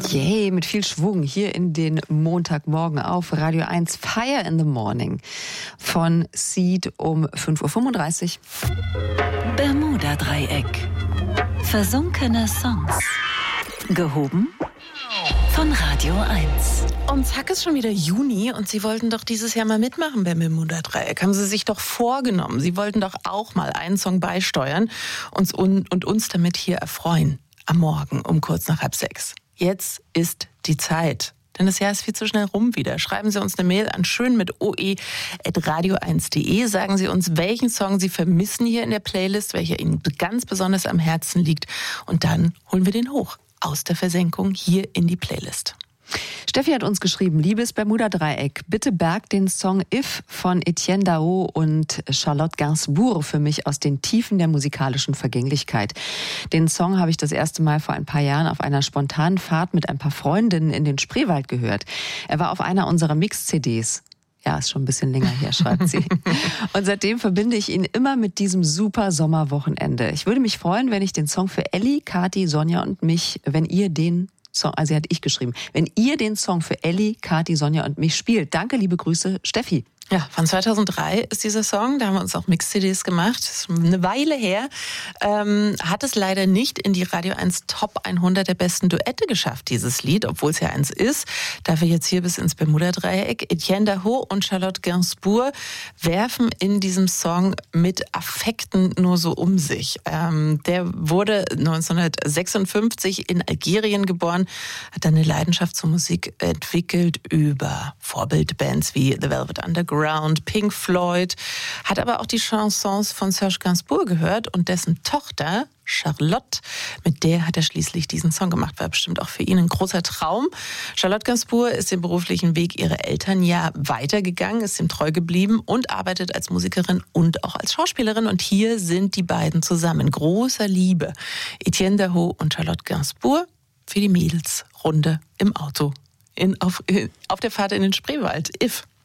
Yay, mit viel Schwung hier in den Montagmorgen auf Radio 1 Fire in the Morning von Seed um 5.35 Uhr. Bermuda-Dreieck. Versunkene Songs. Gehoben von Radio 1. Und zack, ist schon wieder Juni und Sie wollten doch dieses Jahr mal mitmachen beim Bermuda-Dreieck. Haben Sie sich doch vorgenommen. Sie wollten doch auch mal einen Song beisteuern und uns damit hier erfreuen. Am Morgen um kurz nach 5:30. Jetzt ist die Zeit. Denn das Jahr ist viel zu schnell rum wieder. Schreiben Sie uns eine Mail an schön@radio1.de. Sagen Sie uns, welchen Song Sie vermissen hier in der Playlist, welcher Ihnen ganz besonders am Herzen liegt. Und dann holen wir den hoch aus der Versenkung hier in die Playlist. Steffi hat uns geschrieben, liebes Bermuda-Dreieck, bitte bergt den Song If von Etienne Dao und Charlotte Gainsbourg für mich aus den Tiefen der musikalischen Vergänglichkeit. Den Song habe ich das erste Mal vor ein paar Jahren auf einer spontanen Fahrt mit ein paar Freundinnen in den Spreewald gehört. Er war auf einer unserer Mix-CDs. Ja, ist schon ein bisschen länger her, schreibt sie. Und seitdem verbinde ich ihn immer mit diesem super Sommerwochenende. Ich würde mich freuen, wenn ich den Song für Elli, Kathi, Sonja und mich, wenn ihr den Song, also hat ich geschrieben, wenn ihr den Song für Elli, Kathi, Sonja und mich spielt. Danke, liebe Grüße, Steffi. Ja, von 2003 ist dieser Song, da haben wir uns auch Mix-CDs gemacht, das ist eine Weile her, hat es leider nicht in die Radio 1 Top 100 der besten Duette geschafft, dieses Lied, obwohl es ja eins ist. Dafür jetzt hier bis ins Bermuda-Dreieck. Etienne Dao und Charlotte Gainsbourg werfen in diesem Song mit Affekten nur so um sich. Der wurde 1956 in Algerien geboren, hat dann eine Leidenschaft zur Musik entwickelt über Vorbildbands wie The Velvet Underground, Pink Floyd, hat aber auch die Chansons von Serge Gainsbourg gehört und dessen Tochter Charlotte, mit der hat er schließlich diesen Song gemacht, war bestimmt auch für ihn ein großer Traum. Charlotte Gainsbourg ist den beruflichen Weg ihrer Eltern ja weitergegangen, ist ihm treu geblieben und arbeitet als Musikerin und auch als Schauspielerin und hier sind die beiden zusammen, großer Liebe. Etienne Dao und Charlotte Gainsbourg für die Mädelsrunde im Auto auf der Fahrt in den Spreewald. If.